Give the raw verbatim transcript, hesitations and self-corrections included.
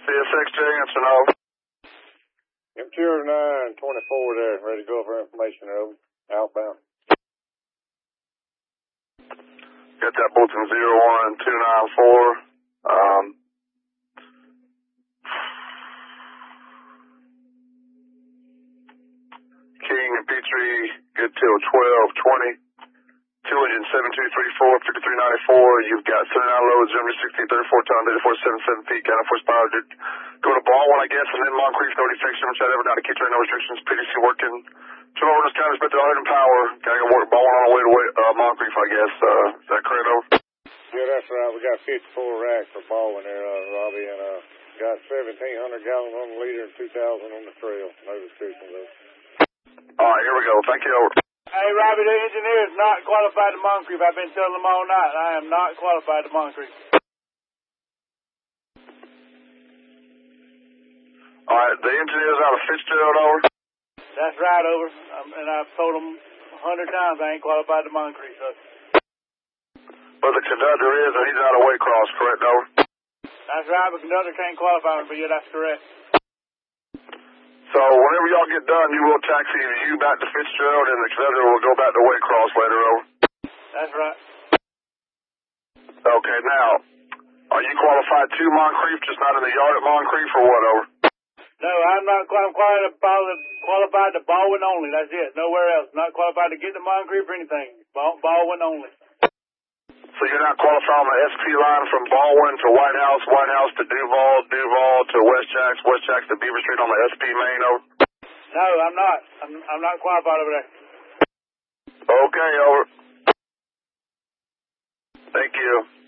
C S X J, answer no. M two oh nine twenty-four there, ready to go for information, over. Outbound. Got that bulletin zero one two nine four. Um, King and Petrie, good till twelve twenty. Two engine seven two three four, fifty-three ninety-four. You've got thirty-nine loads, Germany sixteen thirty-four ton, eighty-four seventy-seven feet, got a horsepower. Did go to Baldwin, I guess, and then Moncrief, no defection, which I never down to keep train, no restrictions. P D C working. Two over this county, spent the one hundred power. Gotta go work Baldwin on the way to uh, Moncrief, I guess. Uh, is that correct, over? Yeah, that's right. We got fifty-four racks for Baldwin there, uh, Robbie, and uh, got seventeen hundred gallons on the liter and two thousand on the trail. No restrictions, though. All right, here we go. Thank you, over. Hey, Robbie, the engineer is not qualified to Moncrief. I've been telling them all night. I am not qualified to Moncrief. All right, the engineer's out of Fitzgerald, over. That's right, over. Um, and I've told them a hundred times I ain't qualified to Moncrief. So. But the conductor is, and he's out of Waycross, correct, over? That's right, the conductor can't qualify me, but yeah, that's correct. So whenever y'all get done, you will taxi you back to Fitzgerald, and the conductor will go back to Waycross later, over. That's right. Okay, now, are you qualified to Moncrief, just not in the yard at Moncrief, or what, over? No, I'm not qualified to, qualified to Baldwin only. That's it. Nowhere else. Not qualified to get to Moncrief or anything. Baldwin only. So you're not qualified on the S P line from Baldwin to White House, White House to Duval, Duval to West Jacks, West Jacks to Beaver Street on the S P main, over? No, I'm not. I'm, I'm not qualified over there. Okay, over. Thank you.